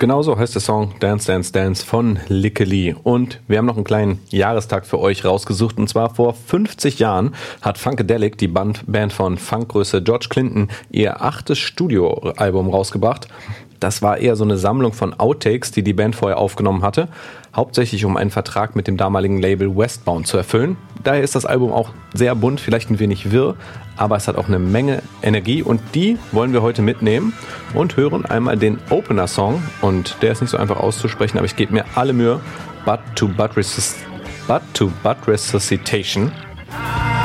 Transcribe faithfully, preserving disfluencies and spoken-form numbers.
Genauso heißt der Song Dance, Dance, Dance von Lickely. Und wir haben noch einen kleinen Jahrestag für euch rausgesucht. Und zwar vor fünfzig Jahren hat Funkadelic, die Band, Band von Funkgröße George Clinton, ihr achtes Studioalbum rausgebracht. Das war eher so eine Sammlung von Outtakes, die die Band vorher aufgenommen hatte. Hauptsächlich um einen Vertrag mit dem damaligen Label Westbound zu erfüllen. Daher ist das Album auch sehr bunt, vielleicht ein wenig wirr, aber es hat auch eine Menge Energie und die wollen wir heute mitnehmen und hören einmal den Opener-Song. Und der ist nicht so einfach auszusprechen, aber ich gebe mir alle Mühe. Butt to Butt, Resus- Butt to Butt Resuscitation.